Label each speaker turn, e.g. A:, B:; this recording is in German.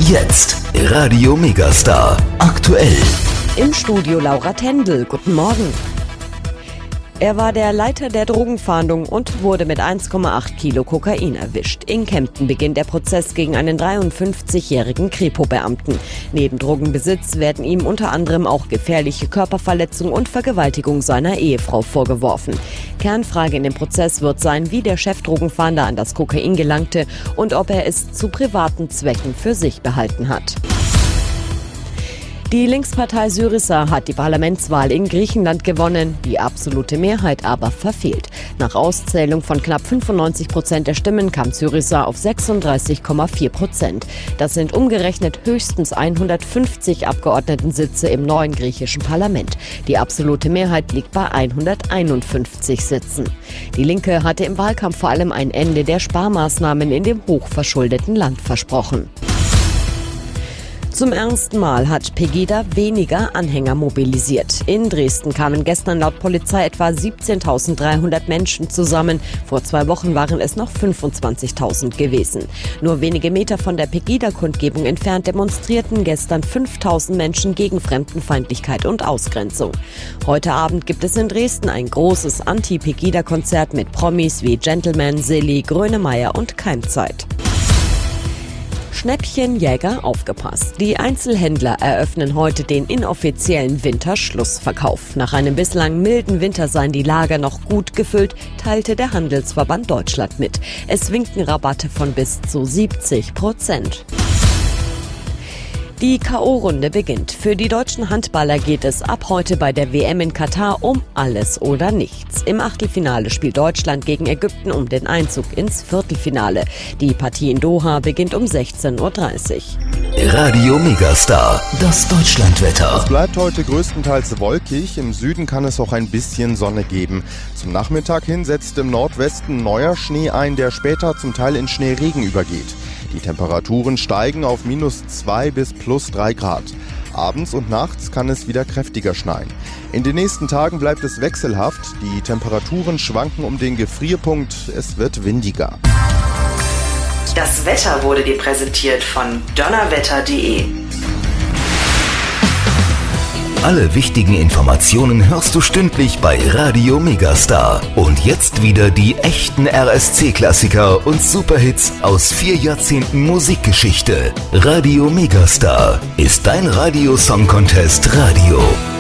A: Jetzt Radio Megastar aktuell.
B: Im Studio Laura Tendel. Guten Morgen. Er war der Leiter der Drogenfahndung und wurde mit 1,8 Kilo Kokain erwischt. In Kempten beginnt der Prozess gegen einen 53-jährigen Kripo-Beamten. Neben Drogenbesitz werden ihm unter anderem auch gefährliche Körperverletzung und Vergewaltigung seiner Ehefrau vorgeworfen. Kernfrage in dem Prozess wird sein, wie der Chefdrogenfahnder an das Kokain gelangte und ob er es zu privaten Zwecken für sich behalten hat. Die Linkspartei Syriza hat die Parlamentswahl in Griechenland gewonnen, die absolute Mehrheit aber verfehlt. Nach Auszählung von knapp 95% der Stimmen kam Syriza auf 36,4%. Das sind umgerechnet höchstens 150 Abgeordnetensitze im neuen griechischen Parlament. Die absolute Mehrheit liegt bei 151 Sitzen. Die Linke hatte im Wahlkampf vor allem ein Ende der Sparmaßnahmen in dem hochverschuldeten Land versprochen. Zum ersten Mal hat Pegida weniger Anhänger mobilisiert. In Dresden kamen gestern laut Polizei etwa 17.300 Menschen zusammen. Vor 2 Wochen waren es noch 25.000 gewesen. Nur wenige Meter von der Pegida-Kundgebung entfernt demonstrierten gestern 5.000 Menschen gegen Fremdenfeindlichkeit und Ausgrenzung. Heute Abend gibt es in Dresden ein großes Anti-Pegida-Konzert mit Promis wie Gentleman, Silly, Grönemeyer und Keimzeit. Schnäppchenjäger, aufgepasst. Die Einzelhändler eröffnen heute den inoffiziellen Winterschlussverkauf. Nach einem bislang milden Winter seien die Lager noch gut gefüllt, teilte der Handelsverband Deutschland mit. Es winken Rabatte von bis zu 70%. Die K.O.-Runde beginnt. Für die deutschen Handballer geht es ab heute bei der WM in Katar um alles oder nichts. Im Achtelfinale spielt Deutschland gegen Ägypten um den Einzug ins Viertelfinale. Die Partie in Doha beginnt um 16:30 Uhr.
A: Radio Megastar, das Deutschlandwetter.
C: Es bleibt heute größtenteils wolkig, im Süden kann es auch ein bisschen Sonne geben. Zum Nachmittag hin setzt im Nordwesten neuer Schnee ein, der später zum Teil in Schneeregen übergeht. Die Temperaturen steigen auf -2 bis +3 Grad. Abends und nachts kann es wieder kräftiger schneien. In den nächsten Tagen bleibt es wechselhaft, die Temperaturen schwanken um den Gefrierpunkt, es wird windiger.
D: Das Wetter wurde dir präsentiert von donnerwetter.de.
A: Alle wichtigen Informationen hörst du stündlich bei Radio Megastar. Und jetzt wieder die echten RSC-Klassiker und Superhits aus 4 Jahrzehnten Musikgeschichte. Radio Megastar ist dein Radio-Song-Contest Radio.